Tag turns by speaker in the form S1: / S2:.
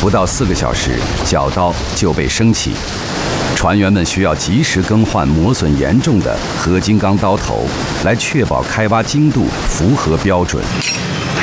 S1: 不到4个小时，角刀就被升起。船员们需要及时更换磨损严重的合金钢刀头，来确保开挖精度符合标准。